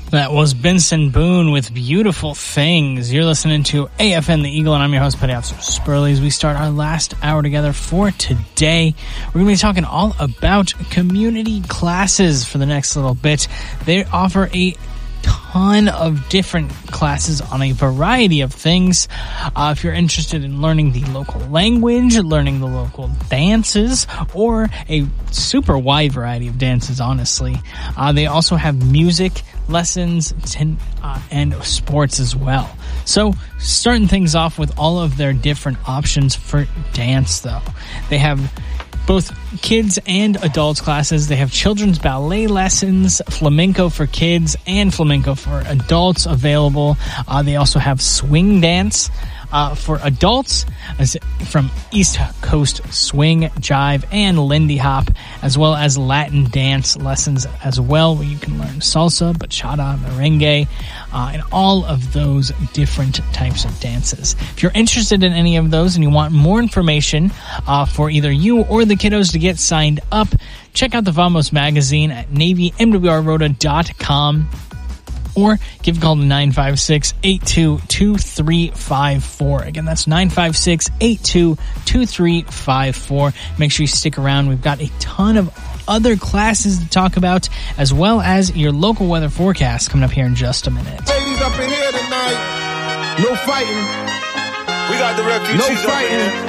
That was Benson Boone with Beautiful Things. You're listening to AFN The Eagle, and I'm your host, Petty Officer Spurley. As we start our last hour together for today, we're going to be talking all about community classes for the next little bit. They offer a ton of different classes on a variety of things. If you're interested in learning the local language, learning the local dances, or a super wide variety of dances, honestly. They also have music lessons and sports as well. So, starting things off with all of their different options for dance, though. They have both kids and adults classes. They have children's ballet lessons, flamenco for kids and flamenco for adults available. They also have swing dance for adults, from East Coast swing, jive, and Lindy Hop, as well as Latin dance lessons as well, where you can learn salsa, bachata, merengue, and all of those different types of dances. If you're interested in any of those and you want more information for either you or the kiddos to get signed up, check out the Vamos magazine at navymwrota.com. Or give a call to 956-822354. Again, that's 956-822354. Make sure you stick around. We've got a ton of other classes to talk about, as well as your local weather forecast coming up here in just a minute. Ladies up in here tonight. No fighting. We got the refugees no fighting. up in here.